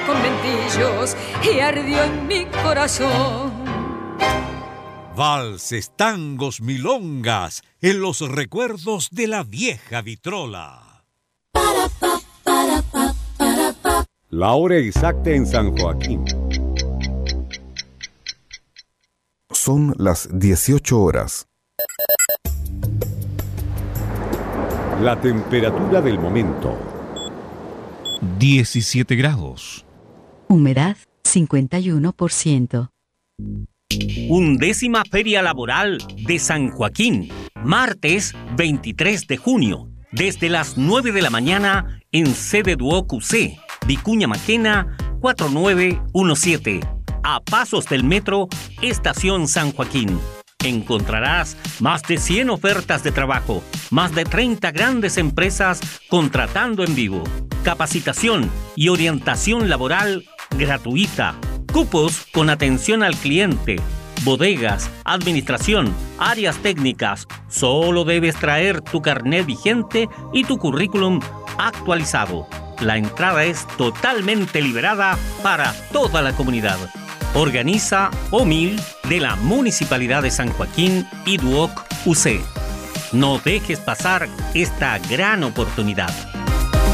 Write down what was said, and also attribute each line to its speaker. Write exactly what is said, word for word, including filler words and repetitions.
Speaker 1: conventillos y ardió en mi corazón.
Speaker 2: Valses, tangos, milongas, en los recuerdos de la vieja vitrola.
Speaker 3: Para, pa, para, pa, para, pa.
Speaker 4: La hora exacta en San Joaquín.
Speaker 5: Son las dieciocho horas.
Speaker 4: La temperatura del momento.
Speaker 6: diecisiete grados.
Speaker 7: Humedad cincuenta y uno por ciento.
Speaker 8: Undécima Feria Laboral de San Joaquín, martes veintitrés de junio, desde las nueve de la mañana en sede Duoc U C, Vicuña Maquena cuatro nueve uno siete, a pasos del metro, Estación San Joaquín. Encontrarás más de cien ofertas de trabajo, más de treinta grandes empresas contratando en vivo, capacitación y orientación laboral gratuita, cupos con atención al cliente, bodegas, administración, áreas técnicas. Solo debes traer tu carnet vigente y tu currículum actualizado. La entrada es totalmente liberada para toda la comunidad. Organiza O M I L de la Municipalidad de San Joaquín y Duoc U C. No dejes pasar esta gran oportunidad.